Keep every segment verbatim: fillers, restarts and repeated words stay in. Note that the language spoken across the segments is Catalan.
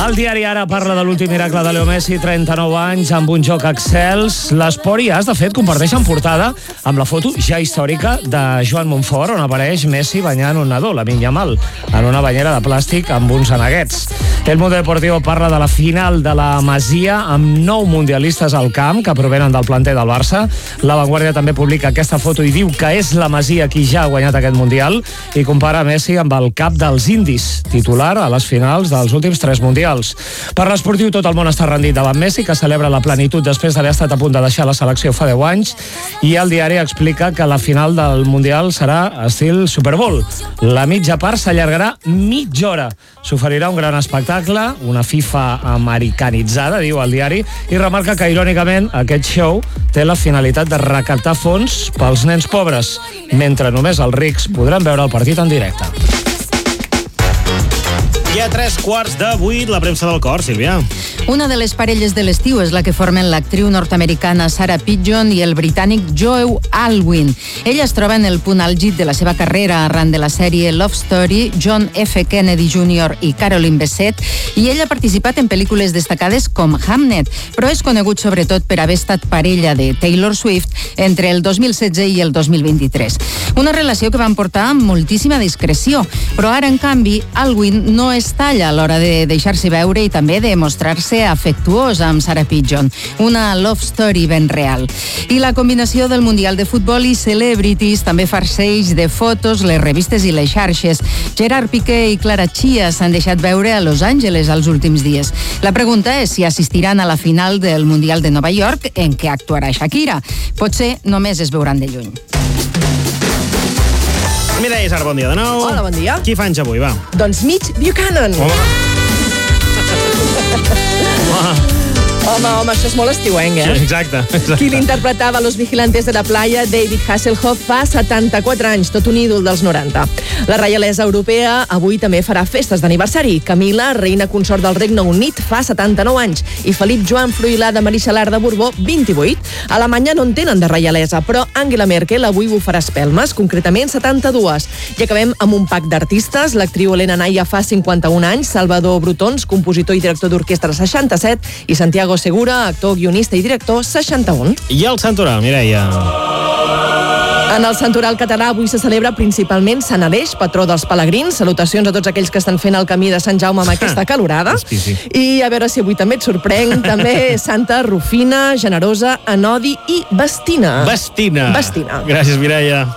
El diari Ara parla de l'últim miracle de Leo Messi, trenta-nou anys, amb un joc excels. L'Esport i As, de fet, comparteixen portada amb la foto ja històrica de Joan Montfort, on apareix Messi banyant un nadó, Lamine Yamal, en una banyera de plàstic amb uns aneguets. El Mundo Deportivo parla de la final de la Masia amb nou mundialistes al camp que provenen del planter del Barça. La Vanguardia també publica aquesta foto i diu que és la Masia qui ja ha guanyat aquest Mundial i compara Messi amb el cap dels indis, titular a les finals dels últims tres mundials. Per l'esportiu, tot el món està rendit davant Messi, que celebra la plenitud després d'haver estat a punt de deixar la selecció fa deu anys, i el diari explica que la final del Mundial serà estil Super Bowl. La mitja part s'allargarà mitja hora. S'oferirà un gran espectacle, una FIFA americanitzada, diu el diari, i remarca que, irònicament, aquest show té la finalitat de recaptar fons pels nens pobres, mentre només els rics podran veure el partit en directe. I a tres quarts de vuit, la premsa del cor, Sílvia. Una de les parelles de l'estiu és la que formen l'actriu nord-americana Sarah Pidgeon i el britànic Joe Alwyn. Ella es troba en el punt àlgid de la seva carrera arran de la sèrie Love Story, John F. Kennedy júnior i Caroline Bessette, i ella ha participat en pel·lícules destacades com Hamnet, però és conegut sobretot per haver estat parella de Taylor Swift entre el dos mil setze i el dos mil vint-i-tres. Una relació que van portar amb moltíssima discreció, però ara, en canvi, Alwyn no és talla a l'hora de deixar-se veure i també de mostrar-se afectuós amb Sarah Pidgeon. Una love story ben real. I la combinació del Mundial de Futbol i celebrities també farceix de fotos les revistes i les xarxes. Gerard Piqué i Clara Chia s'han deixat veure a Los Angeles els últims dies. La pregunta és si assistiran a la final del Mundial de Nova York, en què actuarà Shakira. Potser només es veuran de lluny. Mireia Sar, bon dia de nou. Hola, bon dia. Qui fa anys avui, va? Doncs Mitch Buchanan. Home. Home. Home, home, això és molt estiuenc, eh? Sí, exacte, exacte. Qui l'interpretava a Los Vigilantes de la Playa, David Hasselhoff, fa setanta-quatre anys, tot un ídol dels noranta. La reialesa europea avui també farà festes d'aniversari. Camila, reina consort del Regne Unit, fa setanta-nou anys, i Felip Joan Fruilà de Marixalar de Borbó, vint-i-vuit. A Alemanya no en tenen de reialesa, però Angela Merkel avui bufarà espelmes, concretament setanta-dues. I acabem amb un pack d'artistes. L'actriu Helena Naya fa cinquanta-un anys, Salvador Brutons, compositor i director d'orquestra, seixanta-set, i Santiago Segura, actor, guionista i director, seixanta-un. I el Santoral, Mireia? En el Santoral català avui se celebra principalment Sant Aleix, patró dels pelegrins. Salutacions a tots aquells que estan fent el camí de Sant Jaume amb aquesta calorada. I a veure si avui també et sorprenc, també Santa Rufina, Generosa, Anodi i Bastina. Bastina. Bastina. Gràcies, Mireia.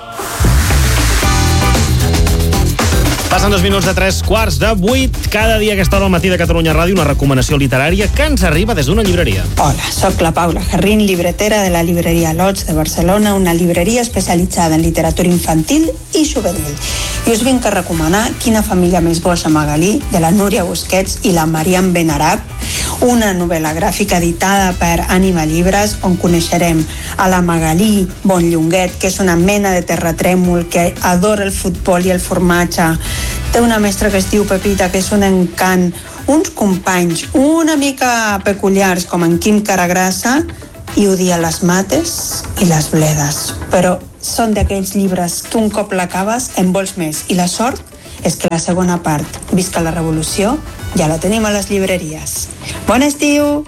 Passen dos minuts de tres quarts de vuit. Cada dia a aquesta hora al matí de Catalunya Ràdio una recomanació literària que ens arriba des d'una llibreria. Hola, sóc la Paula Jarrín, llibretera de la llibreria Lots de Barcelona, una llibreria especialitzada en literatura infantil i juvenil. I us vinc a recomanar Quina família més bossa, Magalí, de la Núria Busquets i la Mariam Benarab, una novel·la gràfica editada per Ànima Llibres, on coneixerem a la Magalí Bonllonguet, que és una mena de terratrèmol que adora el futbol i el formatge. Té una mestra que es diu Pepita, que és un encant, uns companys una mica peculiars, com en Quim Caragrassa, i odia les mates i les bledes. Però són d'aquells llibres que un cop l'acabes en vols més. I la sort és que la segona part, Visca la Revolució, ja la tenim a les llibreries. Bon estiu!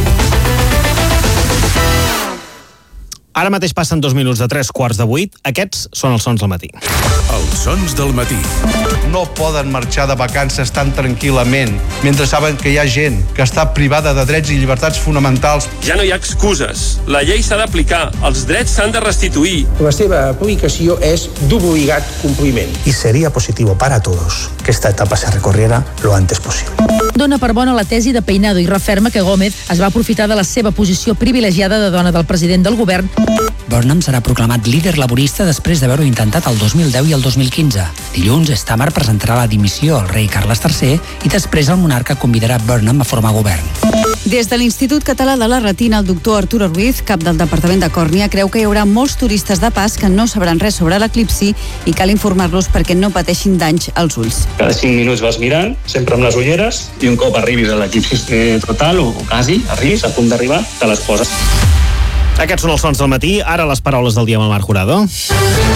Ara mateix passen dos minuts de tres quarts de vuit. Aquests són els sons del matí. Els sons del matí. No poden marxar de vacances tan tranquil·lament mentre saben que hi ha gent que està privada de drets i llibertats fonamentals. Ja no hi ha excuses. La llei s'ha d'aplicar. Els drets s'han de restituir. La seva aplicació és d'obligat compliment. Y sería positivo para todos que esta etapa se recorriera lo antes posible. Dona per bona la tesi de Peinado i referma que Gómez es va aprofitar de la seva posició privilegiada de dona del president del govern. Burnham serà proclamat líder laborista després d'haver-ho intentat el dos mil deu i el dos mil quinze. Dilluns, Stammer presentarà la dimissió al rei Carles tercer i després el monarca convidarà Burnham a formar govern. Des de l'Institut Català de la Retina, el doctor Arturo Ruiz, cap del Departament de Còrnia, creu que hi haurà molts turistes de pas que no sabran res sobre l'eclipsi i cal informar-los perquè no pateixin danys als ulls. Cada cinc minuts vas mirant, sempre amb les ulleres, i un cop arribis a l'eclipsi total, o quasi, arribis, a punt d'arribar, te les poses. Aquests són els sons del matí. Ara les paraules del dia amb el Marc Jurado.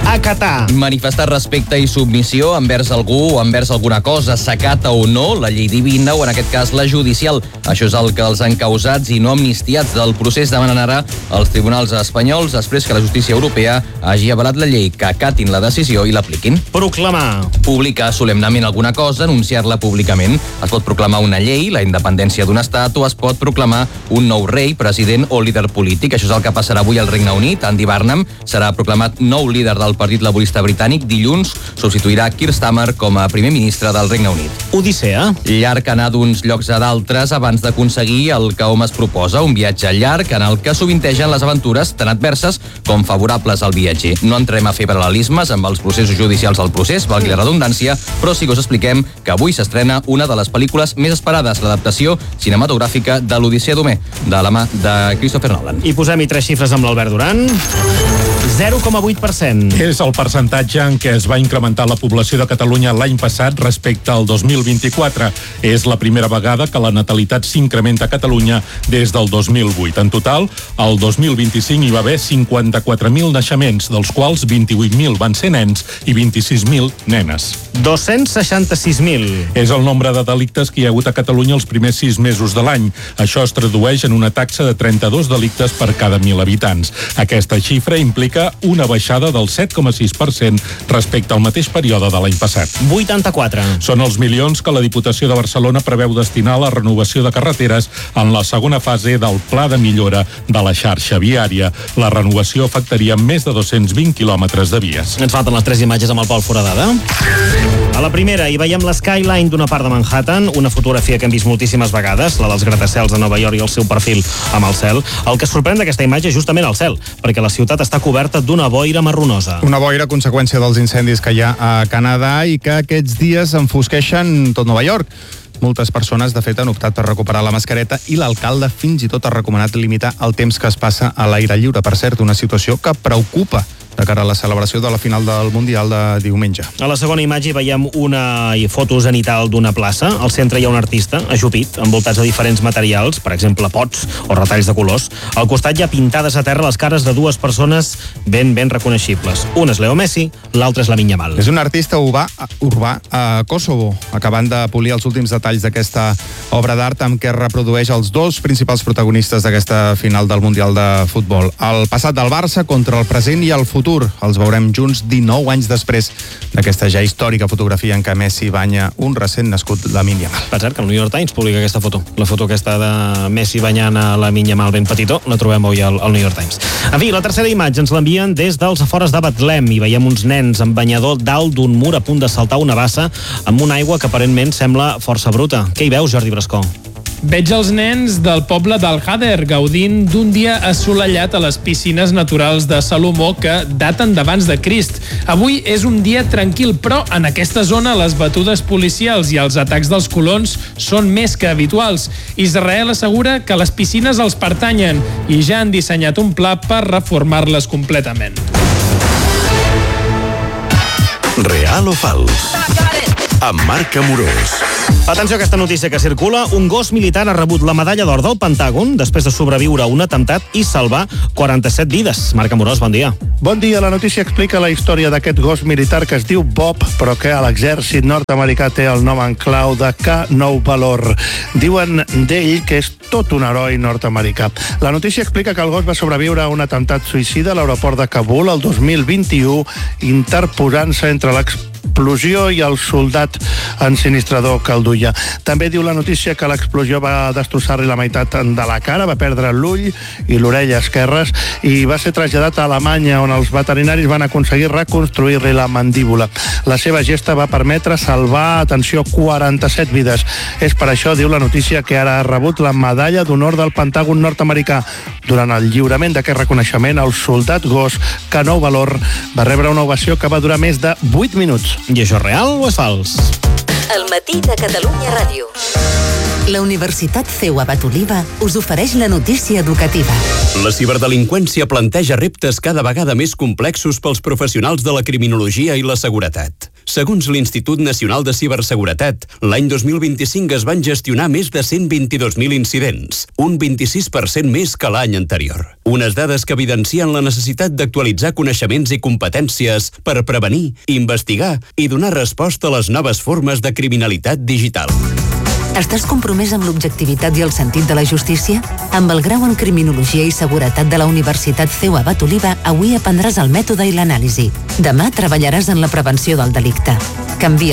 Acatar. Manifestar respecte i submissió envers algú o envers alguna cosa, s'acata o no la llei divina o en aquest cas la judicial. Això és el que els encausats i no amnistiats del procés demanen ara als tribunals espanyols després que la justícia europea hagi avalat la llei, que acatin la decisió i l'apliquin. Proclamar. Publicar solemnament alguna cosa, anunciar-la públicament. Es pot proclamar una llei, la independència d'un estat, o es pot proclamar un nou rei, president o líder polític. Això és el que passarà avui al Regne Unit. Andy Barnum serà proclamat nou líder del Partit Laborista Britànic. Dilluns substituirà Keir Starmer com a primer ministre del Regne Unit. Odissea. Llarg anar d'uns llocs a d'altres abans d'aconseguir el que hom es proposa. Un viatge llarg en el que sovintegen les aventures tan adverses com favorables al viatger. No entrem a fer paral·lelismes amb els processos judicials del procés, valgui la redundància, però sí que us expliquem que avui s'estrena una de les pel·lícules més esperades, l'adaptació cinematogràfica de l'Odissea d'Homer, de la mà de Christopher Nolan. I posem-hi tres xifres amb l'Albert Duran. zero coma vuit per cent. És el percentatge en què es va incrementar la població de Catalunya l'any passat respecte al dos mil vint-i-quatre. És la primera vegada que la natalitat s'incrementa a Catalunya des del dos mil vuit. En total, el dos mil vint-i-cinc hi va haver cinquanta-quatre mil naixements, dels quals vint-i-vuit mil van ser nens i vint-i-sis mil nenes. dos-cents seixanta-sis mil. És el nombre de delictes que hi ha hagut a Catalunya els primers sis mesos de l'any. Això es tradueix en una taxa de trenta-dos delictes per cada mil habitants. Aquesta xifra implica una baixada del set coma sis per cent respecte al mateix període de l'any passat. vuitanta-quatre. Són els milions que la Diputació de Barcelona preveu destinar a la renovació de carreteres en la segona fase del Pla de Millora de la xarxa viària. La renovació afectaria més de dos-cents vint quilòmetres de vies. Ens falten les tres imatges amb el Pol Foradada. A la primera hi veiem l'skyline d'una part de Manhattan, una fotografia que hem vist moltíssimes vegades, la dels gratacels de Nova York i el seu perfil amb el cel. El que sorprèn d'aquesta imatge és justament el cel, perquè la ciutat està coberta d'una boira marronosa. Una boira conseqüència dels incendis que hi ha a Canadà i que aquests dies enfosqueixen tot Nova York. Moltes persones, de fet, han optat per recuperar la mascareta i l'alcalde fins i tot ha recomanat limitar el temps que es passa a l'aire lliure. Per cert, una situació que preocupa de cara a la celebració de la final del Mundial de diumenge. A la segona imatge hi veiem una foto zenital d'una plaça. Al centre hi ha un artista, ajupit, envoltats de diferents materials, per exemple, pots o retalls de colors. Al costat hi ha pintades a terra les cares de dues persones ben, ben reconeixibles. Una és Leo Messi, l'altra és Lamine Yamal. És un artista urbà, urbà a Kosovo, acabant de polir els últims detalls d'aquesta obra d'art amb què reprodueix els dos principals protagonistes d'aquesta final del Mundial de Futbol. El passat del Barça contra el present i el futur. Els veurem junts dinou anys després d'aquesta ja històrica fotografia en què Messi banya un recent nascut Lamine Yamal. Per cert, que el New York Times publica aquesta foto. La foto aquesta de Messi banyant a Lamine Yamal ben petitó, la trobem avui al, al New York Times. En fi, la tercera imatge ens l'envien des dels afores de Betlem i veiem uns nens amb banyador dalt d'un mur a punt de saltar una bassa amb una aigua que aparentment sembla força bruta. Què hi veus, Jordi Brascó? Veig els nens del poble d'Al-Hader gaudint d'un dia assolellat a les piscines naturals de Salomó que daten d'abans de Crist. Avui és un dia tranquil, però en aquesta zona les batudes policials i els atacs dels colons són més que habituals. Israel assegura que les piscines els pertanyen i ja han dissenyat un pla per reformar-les completament. Real o fals? Amb Marc Amorós. Atenció a aquesta notícia que circula. Un gos militar ha rebut la medalla d'or del Pentàgon després de sobreviure a un atemptat i salvar quaranta-set vides. Marc Amorós, bon dia. Bon dia. La notícia explica la història d'aquest gos militar que es diu Bob, però que a l'exèrcit nord-americà té el nom en clau de K nou Valor. Diuen d'ell que és tot un heroi nord-americà. La notícia explica que el gos va sobreviure a un atemptat suïcida a l'aeroport de Kabul el dos mil vint-i-u, interposant-se entre l'explosió i el soldat ensinistrador que el duia. També diu la notícia que l'explosió va destrossar-li la meitat de la cara, va perdre l'ull i l'orella esquerres i va ser traslladat a Alemanya, on els veterinaris van aconseguir reconstruir-li la mandíbula. La seva gesta va permetre salvar, atenció, quaranta-set vides. És per això, diu la notícia, que ara ha rebut la medalla d'honor del Pentàgon nord-americà. Durant el lliurament d'aquest reconeixement, el soldat gos K nou Valor va rebre una ovació que va durar més de vuit minuts. I això és real o és fals? El matí de Catalunya Ràdio. La Universitat C E U Abat Oliva us ofereix la notícia educativa. La ciberdelinqüència planteja reptes cada vegada més complexos pels professionals de la criminologia i la seguretat. Segons l'Institut Nacional de Ciberseguretat, l'any dos mil vint-i-cinc es van gestionar més de cent vint-i-dos mil incidents, un vint-i-sis per cent més que l'any anterior. Unes dades que evidencien la necessitat d'actualitzar coneixements i competències per prevenir, investigar i donar resposta a les noves formes de criminalitat digital. Estàs compromès amb l'objectivitat i el sentit de la justícia? Amb el grau en Criminologia i Seguretat de la Universitat C E U Abat Oliva, avui aprendràs el mètode i l'anàlisi. Demà treballaràs en la prevenció del delicte. Canvia